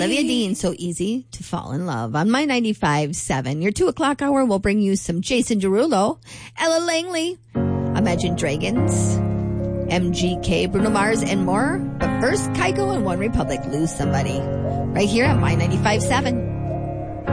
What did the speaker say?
Olivia Dean, So Easy to Fall in Love on My 95.7. Your 2 o'clock hour will bring you some Jason Derulo, Ella Langley, Imagine Dragons, MGK, Bruno Mars, and more. But first, Kygo and One Republic, Lose Somebody. Right here on My 95.7.